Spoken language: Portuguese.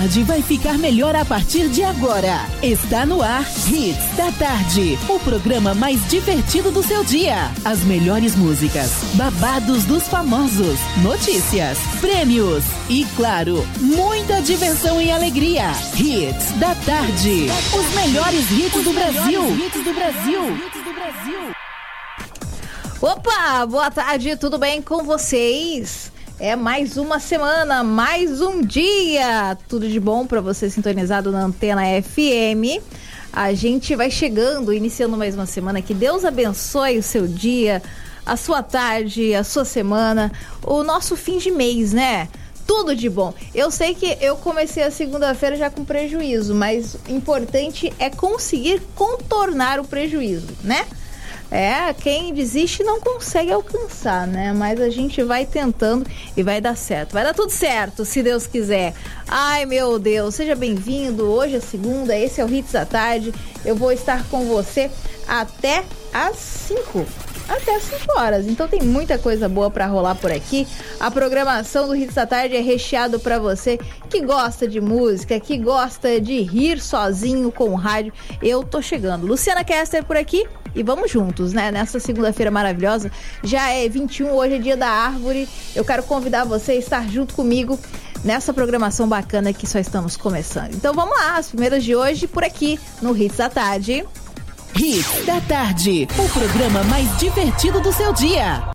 Vai ficar melhor a partir de agora. Está no ar Hits da Tarde, o programa mais divertido do seu dia. As melhores músicas, babados dos famosos, notícias, prêmios e, claro, muita diversão e alegria. Hits da Tarde, os melhores hits do Brasil. Opa, boa tarde, tudo bem com vocês? É mais uma semana, mais um dia. Tudo de bom para você sintonizado na Antena FM. A gente vai chegando, iniciando mais uma semana. Que Deus abençoe o seu dia, a sua tarde, a sua semana, o nosso fim de mês, né? Tudo de bom. Eu sei que eu comecei a segunda-feira já com prejuízo, mas o importante é conseguir contornar o prejuízo, né? Quem desiste não consegue alcançar, né? Mas a gente vai tentando e vai dar certo. Vai dar tudo certo, se Deus quiser. Ai, meu Deus, seja bem-vindo. Hoje é segunda, esse é o Hits da Tarde. Eu vou estar com você até às 5 horas. Então tem muita coisa boa pra rolar por aqui. A programação do Hits da Tarde é recheado pra você que gosta de música, que gosta de rir sozinho com o rádio. Eu tô chegando. Luciana Kester por aqui. E vamos juntos, né? Nessa segunda-feira maravilhosa. Já é 21, hoje é dia da árvore. Eu quero convidar você a estar junto comigo nessa programação bacana que só estamos começando. Então vamos lá, as primeiras de hoje por aqui no Hits da Tarde. Hits da Tarde, o programa mais divertido do seu dia.